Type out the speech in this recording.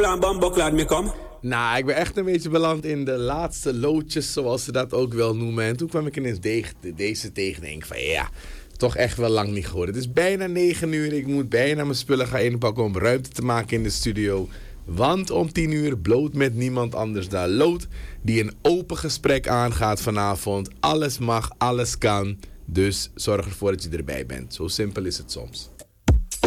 aan bambok laat me komen. Nou, ik ben echt een beetje beland in de laatste loodjes, zoals ze dat ook wel noemen. En toen kwam ik ineens deze tegen en denk van ja, toch echt wel lang niet gehoord. Het is bijna 9 uur, ik moet bijna mijn spullen gaan inpakken om ruimte te maken in de studio. Want om 10 uur bloot met niemand anders dan Lood, die een open gesprek aangaat vanavond. Alles mag, alles kan, dus zorg ervoor dat je erbij bent. Zo simpel is het soms.